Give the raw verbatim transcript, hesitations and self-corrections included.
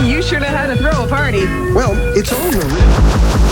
You sure know how to throw a party. Well, it's on the list.